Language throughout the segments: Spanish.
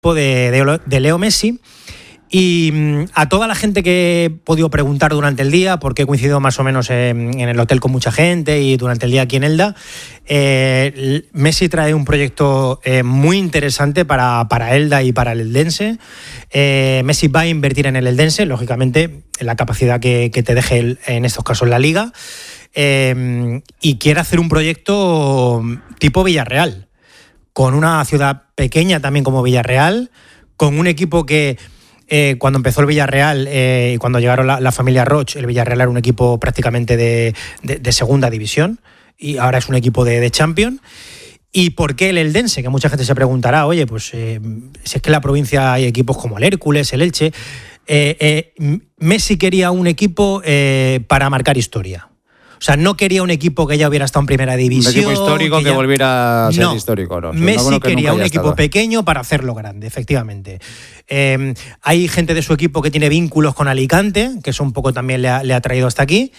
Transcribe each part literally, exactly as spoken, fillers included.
equipo de, de, de Leo Messi. Y a toda la gente que he podido preguntar durante el día, porque he coincidido más o menos en, en el hotel con mucha gente y durante el día aquí en Elda, eh, Messi trae un proyecto eh, muy interesante para, para Elda y para el eldense. Eh, Messi va a invertir en el eldense, lógicamente, en la capacidad que, que te deje el, en estos casos la Liga, eh, y quiere hacer un proyecto tipo Villarreal, con una ciudad pequeña también como Villarreal, con un equipo que... Eh, cuando empezó el Villarreal y eh, cuando llegaron la, la familia Roch, el Villarreal era un equipo prácticamente de, de, de segunda división y ahora es un equipo de, de Champions. ¿Y por qué el eldense? Que mucha gente se preguntará, oye, pues eh, si es que en la provincia hay equipos como el Hércules, el Elche. Eh, eh, Messi quería un equipo eh, para marcar historia. O sea, no quería un equipo que ya hubiera estado en primera división. Un equipo histórico que, que ya... volviera a ser no. histórico. No, Messi no, quería un equipo estado. pequeño para hacerlo grande, efectivamente. Eh, hay gente de su equipo que tiene vínculos con Alicante, que eso un poco también le ha, le ha traído hasta aquí.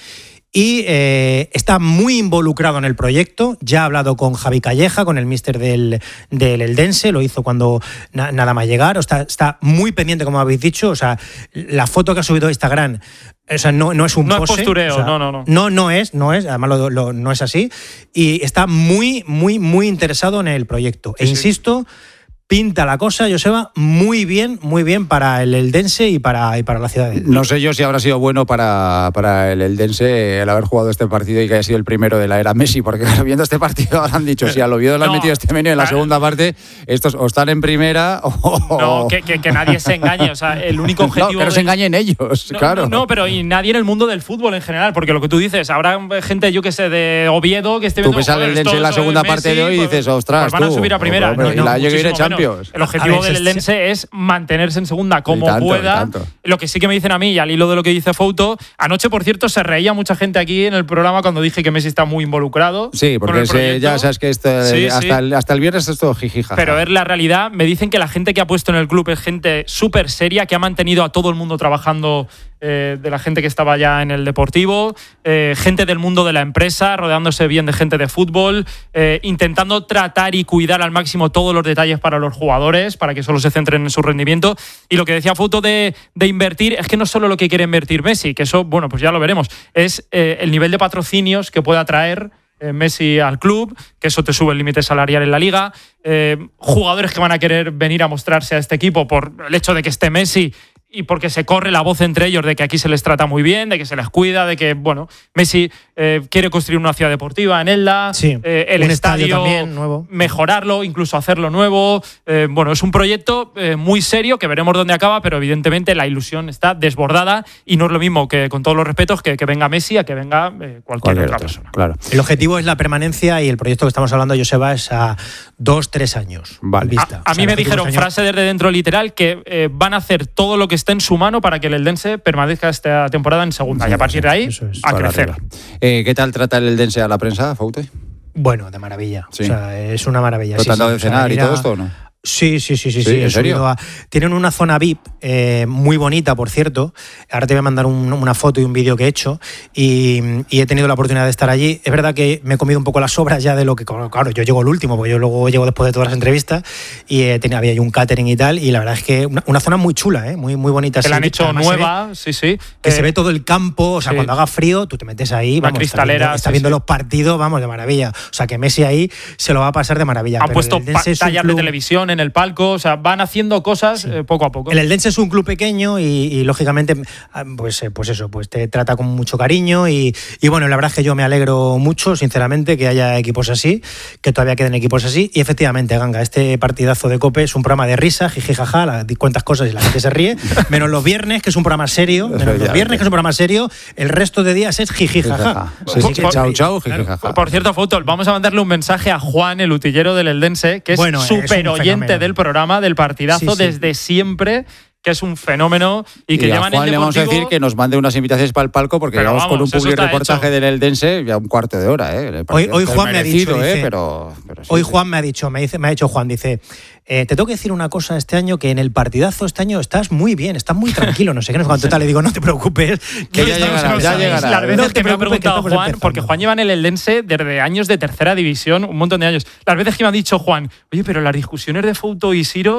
Y eh, está muy involucrado en el proyecto. Ya ha hablado con Javi Calleja, con el míster del, del eldense. Lo hizo cuando na, nada más llegar. O sea, está muy pendiente, como habéis dicho. O sea, la foto que ha subido a Instagram, o sea, no, no es un no pose. No es postureo, o sea, no, no, no. No, no es, no es. Además, lo, lo, no es así. Y está muy, muy, muy interesado en el proyecto. Sí, e sí. insisto... Pinta la cosa, Joseba, muy bien, muy bien para el eldense y para, y para la ciudad de Elda. No sé yo si habrá sido bueno para, para el eldense el haber jugado este partido y que haya sido el primero de la era Messi, porque viendo este partido han dicho, si al Oviedo le han no, metido este menú en la segunda parte, estos o están en primera o... No, que, que, que nadie se engañe, o sea, el único objetivo... No, que no se engañen ellos, no, claro. No, no, pero y nadie en el mundo del fútbol en general, porque lo que tú dices, habrá gente, yo que sé, de Oviedo que esté tú viendo... ves al eldense en la segunda Messi, parte de hoy y dices, ostras, pues van a tú, subir a primera. hombre, no, y no, la llegue muchísimo Champions. menos. El objetivo ver, del eldense es mantenerse en segunda como tanto, pueda. Lo que sí que me dicen a mí, y al hilo de lo que dice Fouto, anoche, por cierto, se reía mucha gente aquí en el programa cuando dije que Messi está muy involucrado. Sí, porque ese, ya sabes que esto, sí, hasta, sí. El, hasta el viernes es todo jijija. Pero es la realidad. Me dicen que la gente que ha puesto en el club es gente súper seria, que ha mantenido a todo el mundo trabajando, eh, de la gente que estaba ya en el Deportivo, eh, gente del mundo de la empresa, rodeándose bien de gente de fútbol, eh, intentando tratar y cuidar al máximo todos los detalles para los jugadores, para que solo se centren en su rendimiento. Y lo que decía Fouto de, de invertir es que no solo lo que quiere invertir Messi, que eso, bueno, pues ya lo veremos, es eh, el nivel de patrocinios que pueda traer eh, Messi al club, que eso te sube el límite salarial en la liga, eh, jugadores que van a querer venir a mostrarse a este equipo por el hecho de que esté Messi y porque se corre la voz entre ellos de que aquí se les trata muy bien, de que se les cuida, de que, bueno, Messi eh, quiere construir una ciudad deportiva en Elda, sí, eh, el un estadio, estadio también nuevo, mejorarlo, incluso hacerlo nuevo. Eh, bueno, es un proyecto eh, muy serio que veremos dónde acaba, pero evidentemente la ilusión está desbordada y no es lo mismo, que con todos los respetos, que, que venga Messi a que venga eh, cualquier, cualquier otra persona. Claro. El objetivo es la permanencia y el proyecto que estamos hablando, Joseba, es a dos, tres años. Vale. Vista. A, a o sea, mí me dijeron, años... frase desde dentro literal, que eh, van a hacer todo lo que esté en su mano para que el eldense permanezca esta temporada en segunda. Sí, y a partir de ahí, es, a crecer. Eh, ¿Qué tal trata el eldense a la prensa, Fouto? Bueno, de maravilla. Sí. O sea, es una maravilla. ¿Pero sí, tratado sí, de cenar y todo esto o no? Sí, sí, sí, sí. ¿Sí? sí ¿En serio? A... Tienen una zona V I P eh, muy bonita, por cierto. Ahora te voy a mandar un, una foto y un vídeo que he hecho y, y he tenido la oportunidad de estar allí. Es verdad que me he comido un poco las sobras ya de lo que... Claro, yo llego el último, porque yo luego llego después de todas las entrevistas y eh, tenía, había ahí un catering y tal, y la verdad es que una, una zona muy chula, ¿eh? muy, muy bonita. Que la han hecho nueva, sí, sí. Que eh, se ve todo el campo, o sea, sí. Cuando haga frío, tú te metes ahí, la vamos, cristalera, está viendo, está sí, viendo sí. los partidos, vamos, de maravilla. O sea, que Messi ahí se lo va a pasar de maravilla. Han pero puesto pantallas club... de televisión en el palco, o sea, van haciendo cosas sí. eh, poco a poco. El eldense es un club pequeño y, y lógicamente, pues, pues eso, pues te trata con mucho cariño y, y bueno, la verdad es que yo me alegro mucho, sinceramente, que haya equipos así, que todavía queden equipos así y efectivamente, Ganga, este partidazo de COPE es un programa de risa, jiji, jaja, la, cuentas cosas y la gente se ríe, menos los viernes, que es un programa serio, menos los viernes, que es un programa serio, el resto de días es jiji, jaja. Sí, sí, chao, chao, jiji, jaja. Por cierto, Fouto, vamos a mandarle un mensaje a Juan, el utillero del eldense, que es bueno, súper oyente del programa, del partidazo, sí, sí. desde siempre, que es un fenómeno y que y llevan a Juan el le vamos a decir que nos mande unas invitaciones para el palco porque pero llevamos vamos, con un public reportaje hecho. del eldense ya un cuarto de hora. ¿eh? Hoy, hoy Juan me ha dicho, eh, dice, pero, pero sí, hoy sí. Juan me ha dicho, me, dice, me ha dicho Juan, dice, eh, te tengo que decir una cosa este año, que en el partidazo este año estás muy bien, estás muy tranquilo, no sé qué, no sé cuánto tal, le digo, no te preocupes. Que ya llegará, ya llegará. Las veces no que me ha preguntado Juan, empezando. Porque Juan lleva en el eldense desde años de tercera división, un montón de años. Las veces que me ha dicho Juan, oye, pero las discusiones de Fouto y Siro...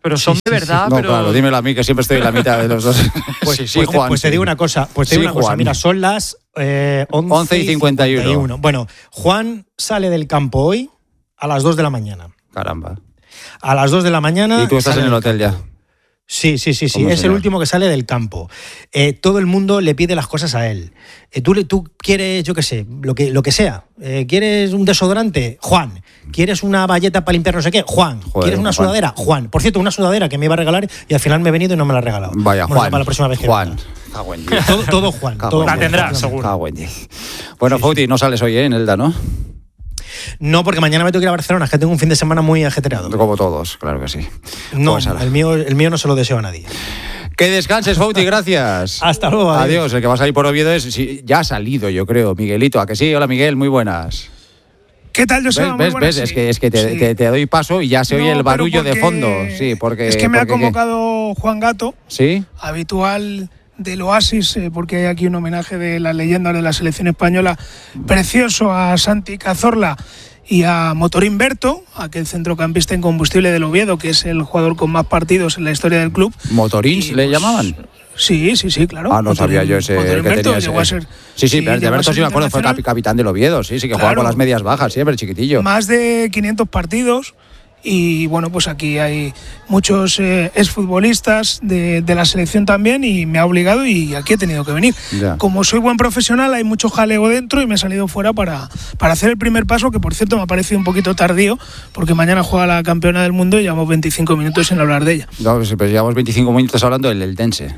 Pero son Sí, de sí, verdad, sí. No, pero... claro, dímelo a mí, que siempre estoy en la mitad de los dos. Pues, sí, sí, pues te, Juan. pues te sí. digo una cosa, pues te digo Sí, una cosa. Juan. Mira, son las eh, once y cincuenta y uno. Bueno, Juan sale del campo hoy a las dos de la mañana. Caramba. A las dos de la mañana. Y tú estás sale en el del hotel campo. ya. Sí, sí, sí, sí. Como Es señor. el último que sale del campo. Eh, todo el mundo le pide las cosas a él. Eh, tú, le- tú quieres, yo qué sé, lo que, lo que sea. Eh, ¿Quieres un desodorante? Juan. ¿Quieres una bayeta para limpiar no sé qué? Juan. Joder, ¿Quieres una Juan. sudadera? Juan. Por cierto, una sudadera que me iba a regalar y al final me he venido y no me la ha regalado. Vaya, Bueno, Juan. para la próxima vez que Juan. venga. Cago en diez. Todo, todo Juan. Cago Todo en La Juan. diez. tendrá, seguro. Cago en diez. Bueno, Sí, Fouti, no sales hoy, ¿eh? En Elda, ¿no? No, porque mañana me tengo que ir a Barcelona, es que tengo un fin de semana muy ajetreado. Como todos, claro que sí. No, Pues ala. el mío, el mío no se lo deseo a nadie. Que descanses, Fouti, gracias. Hasta luego. adiós. Adiós. El que va a salir por Oviedo es. Sí, ya ha salido, yo creo. Miguelito, ¿a que sí? Hola, Miguel, muy buenas. ¿Qué tal, Joseba? ¿Ves? Muy ¿Ves? buenas, ¿Ves? sí. Es que, es que, te, Sí. que te doy paso y ya se oye No, el pero barullo de porque- fondo. Sí, porque. Es que me ha porque, ¿qué? convocado Juan Gato, ¿Sí? habitual del Oasis, eh, porque hay aquí un homenaje de las leyendas de la selección española, precioso a Santi Cazorla y a Motorín Berto, aquel centrocampista en combustible del Oviedo, que es el jugador con más partidos en la historia del club. ¿Motorins Y, le pues, llamaban? Sí, sí, sí, claro. Ah, no Motorín- sabía yo ese Motorín que Berto tenía llegó a ese. ser- Sí, sí, pero de llegó a Berto ser sí me acuerdo, fue internacional. capi- capitán del Oviedo, sí, sí, que jugaba Claro. con las medias bajas, siempre chiquitillo. Más de quinientos partidos. Y bueno, pues aquí hay muchos eh, exfutbolistas de, de la selección también y me ha obligado y aquí he tenido que venir. Ya. Como soy buen profesional, hay mucho jaleo dentro y me he salido fuera para, para hacer el primer paso, que por cierto me ha parecido un poquito tardío, porque mañana juega la campeona del mundo y llevamos veinticinco minutos sin hablar de ella. No, pues pues llevamos veinticinco minutos hablando del Eldense.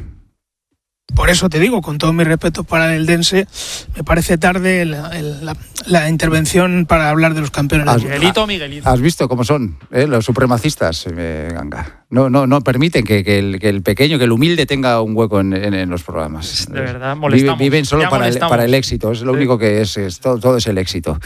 Por eso te digo, con todos mis respetos para el Eldense, me parece tarde el- el- la, la intervención para hablar de los campeones del Ah, mundo. Miguelito, Miguelito. ¿Has visto cómo son eh, los supremacistas? Eh, ganga. No, no, no permiten que, que el, que el pequeño, que el humilde tenga un hueco en, en- en los programas. De verdad, Viven, molestamos. viven solo Ya para el, molestamos. para el éxito, es lo Sí. único que es, es todo, todo es el éxito.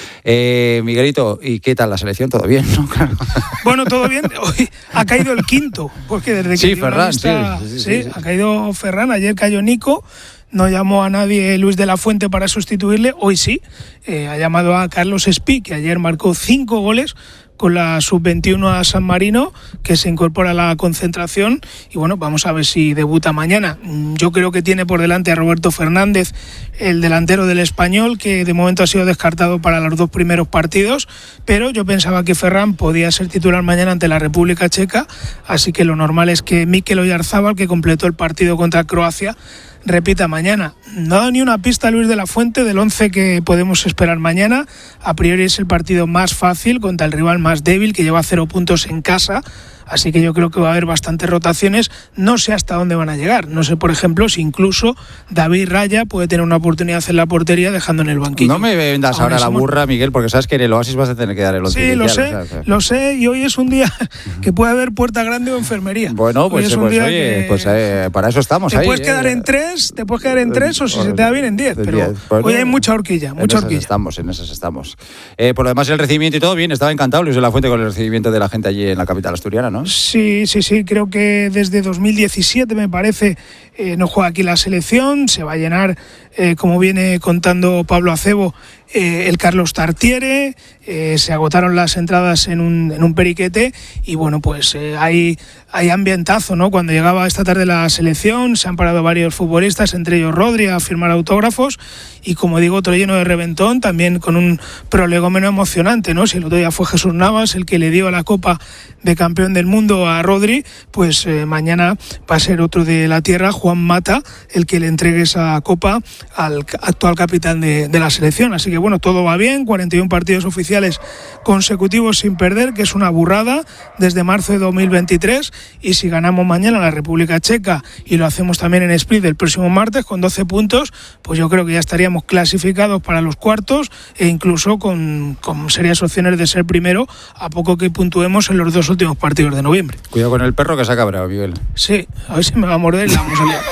Eh, Miguelito, ¿y qué tal la selección? ¿Todo bien? ¿No? Bueno, todo bien. Hoy ha caído el quinto, porque desde que Sí, dio la Ferran, lista- sí, sí, sí, sí, sí. ha caído Ferran, ayer cayó Nico, no llamó a nadie Luis de la Fuente para sustituirle, hoy sí, eh, ha llamado a Carlos Espí, que ayer marcó cinco goles con la sub veintiuno a San Marino, que se incorpora a la concentración y bueno, vamos a ver si debuta mañana. Yo creo que tiene por delante a Roberto Fernández, el delantero del Español, que de momento ha sido descartado para los dos primeros partidos, pero yo pensaba que Ferran podía ser titular mañana ante la República Checa, así que lo normal es que Mikel Oyarzábal, que completó el partido contra Croacia, repita mañana. No ha dado ni una pista Luis de la Fuente del once que podemos esperar mañana. A priori es el partido más fácil contra el rival más débil, que lleva cero puntos en casa. Así que yo creo que va a haber bastantes rotaciones. No sé hasta dónde van a llegar. No sé, por ejemplo, si incluso David Raya puede tener una oportunidad en la portería dejando en el banquillo. No me vendas Ahora ahora la somos- burra, Miguel, porque sabes que en el Oasis vas a tener que dar el once Sí, lo inicial, sé, o sea, que- lo sé, y hoy es un día que puede haber puerta grande o enfermería. Bueno, Hoy pues, es un pues día oye, que pues eh, para eso estamos te ahí. puedes eh. quedar en tres, te puedes quedar en tres o si se te da bien en diez, En pero diez. Pues hoy no, hay mucha horquilla, en mucha esas horquilla. estamos, en esas estamos. Eh, por lo demás, el recibimiento y todo bien, estaba encantado Luis de la Fuente con el recibimiento de la gente allí en la capital asturiana, ¿no? Sí, sí, sí, creo que desde dos mil diecisiete me parece eh, no juega aquí la selección, se va a llenar, eh, como viene contando Pablo Acebo, eh, el Carlos Tartiere, eh, se agotaron las entradas en un, en un periquete y bueno, pues eh, hay, hay ambientazo, ¿no? Cuando llegaba esta tarde la selección, se han parado varios futbolistas, entre ellos Rodri, a firmar autógrafos y como digo, otro lleno de reventón, también con un prolegómeno emocionante, ¿no? Si el otro día fue Jesús Navas el que le dio la Copa de Campeón del Mundo a Rodri, pues eh, mañana va a ser otro de la tierra, Juan Mata, el que le entregue esa Copa al ca- actual capitán de, de la selección. Así que bueno, todo va bien, cuarenta y uno partidos oficiales consecutivos sin perder, que es una burrada desde marzo de dos mil veintitrés, y si ganamos mañana la República Checa y lo hacemos también en Split el próximo martes con doce puntos, pues yo creo que ya estaríamos clasificados para los cuartos e incluso con, con serias opciones de ser primero a poco que puntuemos en los dos últimos partidos de noviembre. Cuidado con el perro que se ha cabreado, Miguel. Sí, a ver si me va a morder y la vamos a liar.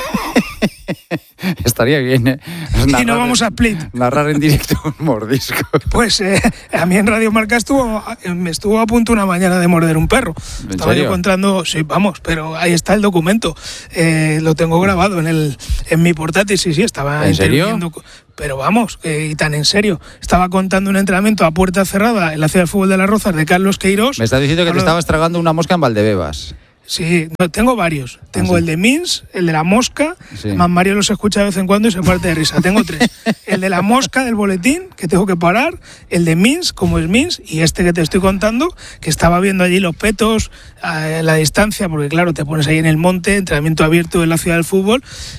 Estaría bien, ¿eh? Y no vamos a Split. Narrar en directo un mordisco. Pues eh, a mí en Radio Marca estuvo, me estuvo a punto una mañana de morder un perro. ¿En Estaba serio? yo contando, sí, vamos, pero ahí está el documento. Eh, lo tengo grabado en el en mi portátil, sí, sí, estaba ¿En serio? interviniendo. Pero vamos, eh, y tan en serio. Estaba contando un entrenamiento a puerta cerrada en la Ciudad de Fútbol de Las Rozas de Carlos Queiroz. Me estás diciendo que te Hablo- estabas tragando una mosca en Valdebebas. Sí, no, tengo varios. Tengo ¿Ah, sí? el de Minsk, el de la mosca. Sí. Además, Mario los escucha de vez en cuando y se parte de risa. Tengo tres. El de la mosca del boletín, que tengo que parar. El de Minsk, como es Minsk. Y este que te estoy contando, que estaba viendo allí los petos, a la distancia, porque claro, te pones ahí en el monte, entrenamiento abierto en la ciudad del fútbol.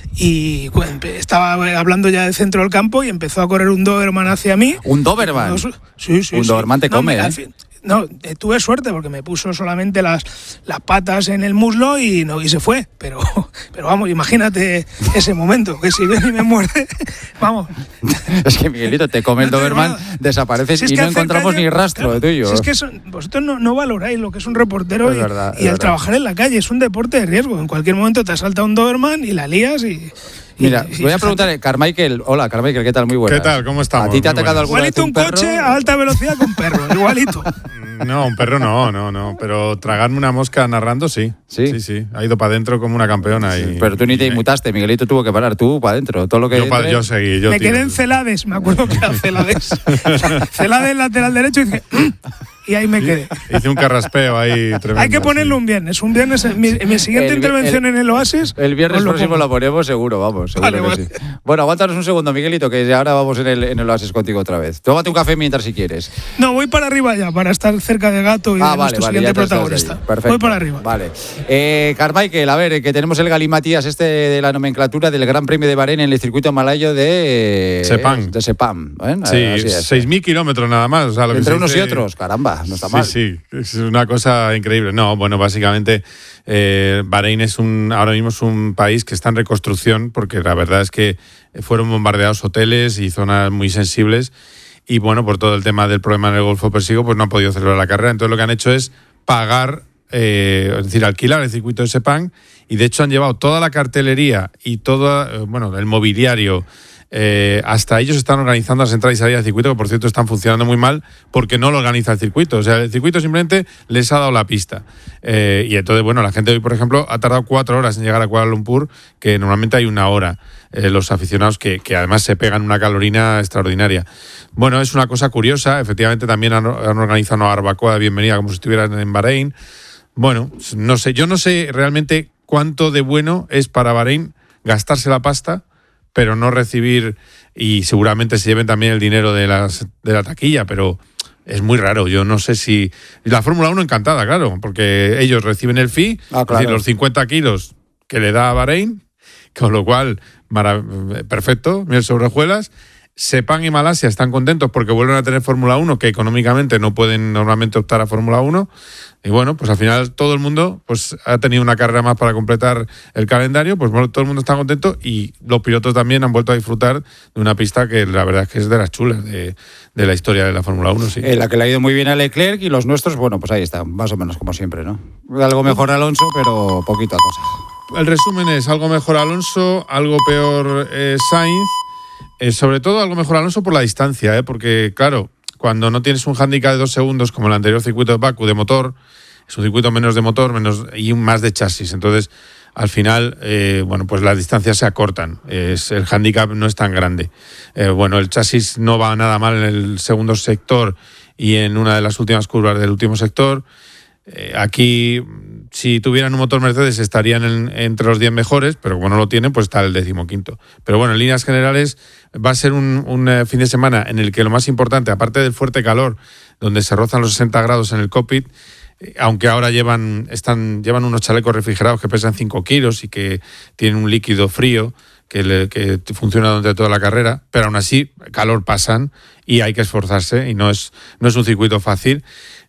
Y bueno, estaba hablando ya del centro del campo y empezó a correr un Doberman hacia mí. ¿Un Doberman? No, sí, sí. Un sí. Doberman te No, come, me- ¿eh? al fin- No, eh, tuve suerte porque me puso solamente las, las patas en el muslo y no y se fue. Pero, pero vamos, imagínate ese momento, que si viene y me muerde, vamos. Es que Miguelito, te come el No te Doberman, digo nada. desapareces Si es y que no hacer encontramos calle- ni rastro de claro, tuyo. si es que eso- vosotros no, no valoráis lo que es un reportero Es y, verdad, es y el verdad. trabajar en la calle. Es un deporte de riesgo. En cualquier momento te asalta un Doberman y la lías y... y- Mira, y voy a fíjate. preguntar, Carmichael, hola Carmichael, ¿qué tal? Muy buenas. ¿Qué tal? ¿Cómo estamos? ¿A ti te ha Muy atacado buenas. alguna vez Igualito un perro? coche a alta velocidad con perro, igualito. No, un perro no, no, no. Pero tragarme una mosca narrando, sí. ¿Sí? Sí, sí. Ha ido para adentro como una campeona. Y, Pero tú ni te y- inmutaste, Miguelito tuvo que parar, tú para adentro, todo lo que Yo, pa- entre- yo seguí. Yo me tiro. quedé en Celades, me acuerdo que era Celades. Celades lateral derecho y dije, "Mm", y ahí me quedé. Hice un carraspeo ahí tremendo. Hay que ponerlo sí. un viernes. Un viernes, en mi, en mi siguiente El vi- intervención el- en el Oasis. El viernes os lo próximo pongo. lo ponemos seguro, vamos, seguro Vale, que vale. sí. Bueno, aguántanos un segundo, Miguelito, que ahora vamos en el, en el Oasis contigo otra vez. Tómate un café mientras si quieres. No, voy para arriba ya, para estar cerca de Gato y Ah, de vale, nuestro vale, ya siguiente te estás protagonista. ahí. Perfecto. Voy para arriba. Vale. Eh, Carmichael, a ver, eh, que tenemos el galimatías este de la nomenclatura del Gran Premio de Bahrein en el circuito malayo de Sepang. De Sepang. ¿eh? Sí, Así es. seis mil kilómetros nada más. O sea, lo que Entre se unos y dice- otros, caramba, no está sí, mal. Sí, es una cosa increíble. No, bueno, básicamente eh, Bahrein es un ahora mismo es un país que está en reconstrucción porque la verdad es que fueron bombardeados hoteles y zonas muy sensibles y bueno, por todo el tema del problema en el Golfo Persico, pues no han podido celebrar la carrera. Entonces lo que han hecho es pagar, eh, es decir, alquilar el circuito de Sepang y de hecho han llevado toda la cartelería y todo, eh, bueno, el mobiliario. Eh, hasta ellos están organizando las entradas y salidas del circuito, que por cierto están funcionando muy mal porque no lo organiza el circuito. O sea, el circuito simplemente les ha dado la pista. Eh, y entonces, bueno, la gente hoy, por ejemplo, ha tardado cuatro horas en llegar a Kuala Lumpur, que normalmente hay una hora. Eh, los aficionados que, que además se pegan una calorina extraordinaria. Bueno, es una cosa curiosa. Efectivamente, también han, han organizado una barbacoa de bienvenida como si estuvieran en Bahrein. Bueno, no sé, yo no sé realmente cuánto de bueno es para Bahrein gastarse la pasta, pero no recibir, y seguramente se lleven también el dinero de, las, de la taquilla, pero es muy raro. Yo no sé si... La Fórmula uno encantada, claro, porque ellos reciben el fee, Ah, claro. es decir, los cincuenta kilos que le da a Bahrein, con lo cual, marav- perfecto, miel sobre hojuelas. Sepang y Malasia están contentos porque vuelven a tener Fórmula uno, que económicamente no pueden normalmente optar a Fórmula uno. Y bueno, pues al final todo el mundo pues ha tenido una carrera más para completar el calendario, pues bueno, todo el mundo está contento y los pilotos también han vuelto a disfrutar de una pista que la verdad es que es de las chulas de, de la historia de la Fórmula uno, sí. Eh, la que le ha ido muy bien a Leclerc y los nuestros, bueno, pues ahí está, más o menos como siempre, ¿no? Algo mejor Alonso, pero poquito a cosa. El resumen es algo mejor Alonso, algo peor eh, Sainz, eh, sobre todo algo mejor Alonso por la distancia, ¿eh? Porque claro, cuando no tienes un hándicap de dos segundos como el anterior circuito de Bakú de motor, es un circuito menos de motor menos y un más de chasis, entonces al final, eh, bueno, pues las distancias se acortan, es, el hándicap no es tan grande. Eh, bueno, el chasis no va nada mal en el segundo sector y en una de las últimas curvas del último sector. Eh, aquí, si tuvieran un motor Mercedes estarían en, entre los diez mejores, pero como no lo tienen, pues está el decimoquinto. Pero bueno, en líneas generales va a ser un, un eh, fin de semana en el que lo más importante, aparte del fuerte calor, donde se rozan los sesenta grados en el cockpit, eh, aunque ahora llevan, están, llevan unos chalecos refrigerados que pesan cinco kilos y que tienen un líquido frío que, le, que funciona durante toda la carrera, pero aún así, calor pasan y hay que esforzarse y no es, no es un circuito fácil.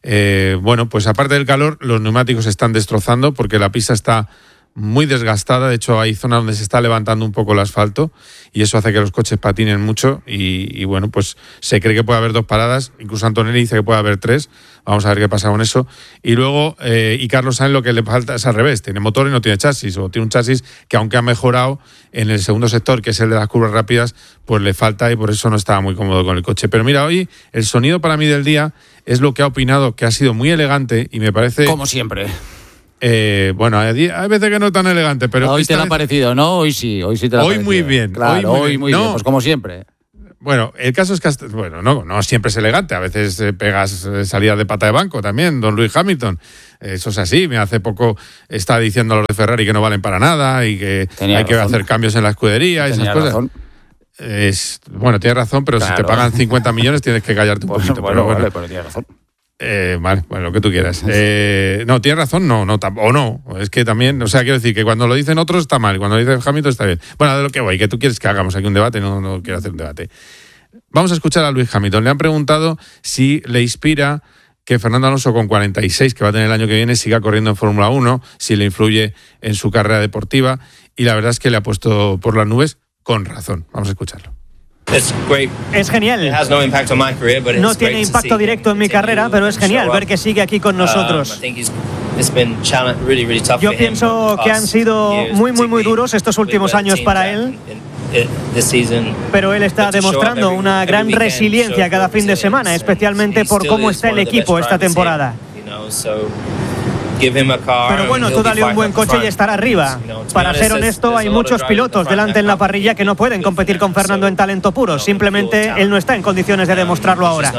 Eh, bueno, pues aparte del calor, los neumáticos se están destrozando porque la pista está muy desgastada. De hecho, hay zonas donde se está levantando un poco el asfalto y eso hace que los coches patinen mucho y, y bueno, pues se cree que puede haber dos paradas. Incluso Antonelli dice que puede haber tres. Vamos a ver qué pasa con eso. Y luego, eh, y Carlos Sainz lo que le falta es al revés. Tiene motor y no tiene chasis. O tiene un chasis que aunque ha mejorado en el segundo sector, que es el de las curvas rápidas, pues le falta y por eso no estaba muy cómodo con el coche. Pero mira, hoy el sonido para mí del día es lo que ha opinado, que ha sido muy elegante y me parece... Como siempre. Eh, bueno, hay, hay veces que no tan elegante, pero Hoy esta te la ha vez- parecido, ¿no? Hoy sí, hoy sí te la ha Hoy parecido. muy bien, Claro, hoy muy hoy bien. muy No. bien, pues como siempre. Bueno, el caso es que, hasta, bueno, no, no siempre es elegante. A veces eh, pegas eh, salidas de pata de banco también, don Lewis Hamilton. Eso es así. Hace poco está diciendo a los de Ferrari que no valen para nada y que Tenía hay razón. que hacer cambios en la escudería y esas cosas. Razón. Es, bueno, tienes razón, pero claro. si te pagan cincuenta millones tienes que callarte un poquito. Bueno, pero bueno, vale, pero tienes razón. Eh, vale, bueno, lo que tú quieras. Eh, no, tienes razón, no, no, o no. Es que también, o sea, quiero decir que cuando lo dicen otros está mal, y cuando lo dice Hamilton está bien. Bueno, de lo que voy, que tú quieres que hagamos aquí un debate, no, no quiero hacer un debate. Vamos a escuchar a Lewis Hamilton. Le han preguntado si le inspira que Fernando Alonso, con cuarenta y seis, que va a tener el año que viene, siga corriendo en Fórmula uno, si le influye en su carrera deportiva, y la verdad es que le ha puesto por las nubes con razón. Vamos a escucharlo. Es genial. No tiene impacto directo en mi carrera, pero es genial ver que sigue aquí con nosotros. Yo pienso que han sido muy, muy, muy duros estos últimos años para él, pero él está demostrando una gran resiliencia cada fin de semana, especialmente por cómo está el equipo esta temporada. Pero bueno, tú dale un buen coche y estará arriba. Para ser honesto, hay muchos pilotos delante en la parrilla que no pueden competir con Fernando en talento puro. Simplemente él no está en condiciones de demostrarlo ahora.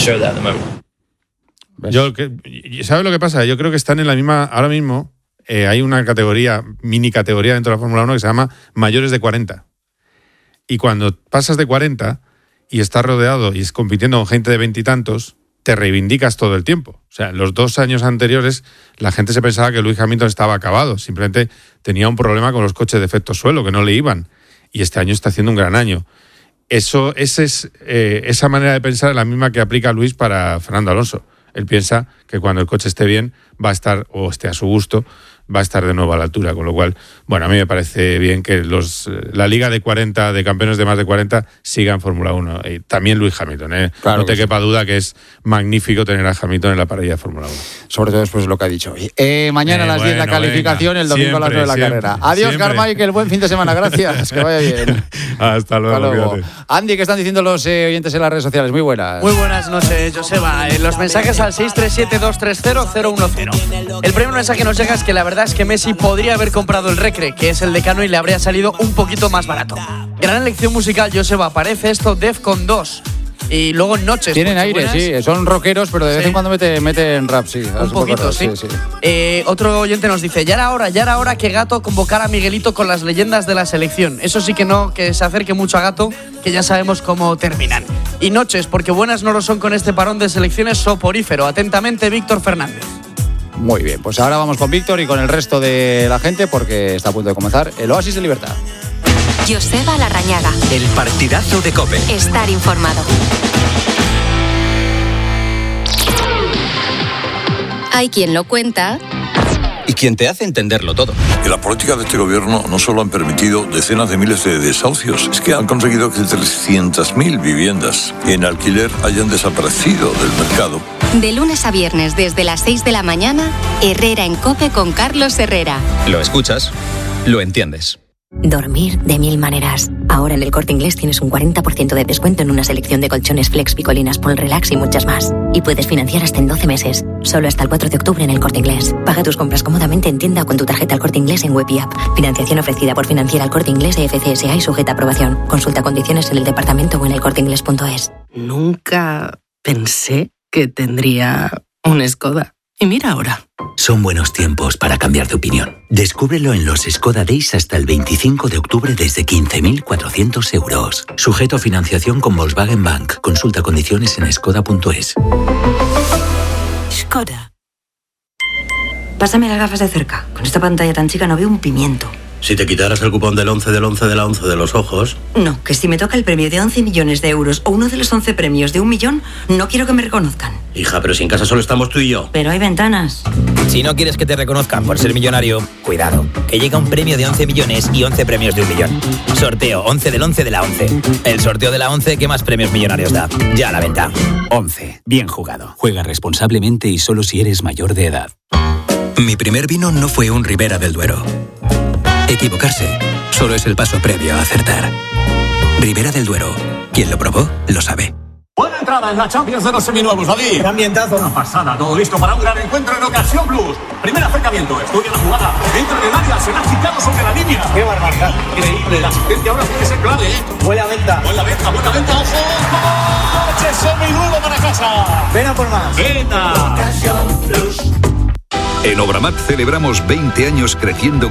Yo, ¿sabes lo que pasa? Yo creo que están en la misma... Ahora mismo eh, hay una categoría, mini categoría dentro de la Fórmula uno que se llama mayores de cuarenta. Y cuando pasas de cuarenta y estás rodeado y es compitiendo con gente de veintitantos, te reivindicas todo el tiempo. O sea, en los dos años anteriores la gente se pensaba que Lewis Hamilton estaba acabado, simplemente tenía un problema con los coches de efecto suelo, que no le iban, y este año está haciendo un gran año. Eso, ese es, eh, esa manera de pensar es la misma que aplica Luis para Fernando Alonso. Él piensa que cuando el coche esté bien, va a estar, o esté a su gusto, va a estar de nuevo a la altura, con lo cual, bueno, a mí me parece bien que los la liga de cuarenta, de campeones de más de cuarenta, siga en Fórmula uno. Y también Lewis Hamilton, ¿eh? Claro, no te quepa sí. duda que es magnífico tener a Hamilton en la parrilla de Fórmula uno. Sobre todo después de lo que ha dicho hoy. Eh, mañana eh, a las bueno, diez la calificación, venga. El domingo siempre, a las nueve la siempre, carrera. Adiós, siempre. Carmichael, buen fin de semana, gracias, que vaya bien. Hasta luego. Hasta luego. Andy, ¿qué están diciendo los eh, oyentes en las redes sociales? Muy buenas. Muy buenas noches, Joseba. Eh, los mensajes al seis tres siete dos tres cero cero uno cero. El primer mensaje que nos llega es que la verdad es que Messi podría haber comprado el Recre, que es el Decano, y le habría salido un poquito más barato. Gran elección musical, Joseba. Parece esto Defcon dos. Y luego Noches. Tienen aire, buenas. Sí. Son rockeros, pero de vez sí. en cuando meten mete rap, sí. Un poquito, sí. sí, sí. Eh, otro oyente nos dice, ya era hora, ya era hora que Gato convocara a Miguelito con las leyendas de la selección. Eso sí que no, que se acerque mucho a Gato, que ya sabemos cómo terminan. Y Noches, porque buenas no lo son con este parón de selecciones soporífero. Atentamente, Víctor Fernández. Muy bien, pues ahora vamos con Víctor y con el resto de la gente, porque está a punto de comenzar el Oasis de Libertad. Joseba Larrañaga. El partidazo de COPE. Estar informado. Hay quien lo cuenta y quien te hace entenderlo todo. Y la política de este gobierno no solo han permitido decenas de miles de desahucios, es que han conseguido que trescientas mil viviendas en alquiler hayan desaparecido del mercado. De lunes a viernes desde las seis de la mañana, Herrera en COPE con Carlos Herrera. Lo escuchas, lo entiendes. Dormir de mil maneras. Ahora en el Corte Inglés tienes un cuarenta por ciento de descuento en una selección de colchones Flex, Picolinas, Pol Relax y muchas más. Y puedes financiar hasta en doce meses. Solo hasta el cuatro de octubre en el Corte Inglés. Paga tus compras cómodamente en tienda o con tu tarjeta El Corte Inglés en web y app. Financiación ofrecida por Financiera El Corte Inglés e F C S A y sujeta a aprobación. Consulta condiciones en el departamento o en el corte inglés punto es. Nunca pensé que tendría un Skoda. Y mira ahora. Son buenos tiempos para cambiar de opinión. Descúbrelo en los Skoda Days hasta el veinticinco de octubre desde quince mil cuatrocientos euros. Sujeto a financiación con Volkswagen Bank. Consulta condiciones en skoda punto es. Skoda. Pásame las gafas de cerca. Con esta pantalla tan chica no veo un pimiento. Si te quitaras el cupón del once del once de la once de los ojos... No, que si me toca el premio de once millones de euros o uno de los once premios de un millón, no quiero que me reconozcan. Hija, pero si en casa solo estamos tú y yo. Pero hay ventanas. Si no quieres que te reconozcan por ser millonario, cuidado, que llega un premio de once millones y once premios de un millón. Sorteo once del once de la once. El sorteo de la once que más premios millonarios da. Ya a la venta. once. Bien jugado. Juega responsablemente y solo si eres mayor de edad. Mi primer vino no fue un Ribera del Duero. Equivocarse solo es el paso previo a acertar. Ribera del Duero. Quien lo probó, lo sabe. Buena entrada en la Champions de los seminuevos, David. Qué ambientazo. Una pasada, todo listo para un gran encuentro en Ocasión Plus. Primer acercamiento, estudia la jugada. Entra en el área, se la chica pasado sobre la línea. ¡Qué barbaridad! Increíble, la asistencia ahora tiene que ser clave, ¿eh? Buena venta. Buena venta, buena venta, ojo. ¡Coche seminuevo para casa! Ven a por más. ¡Venta! En Obramat celebramos veinte años creciendo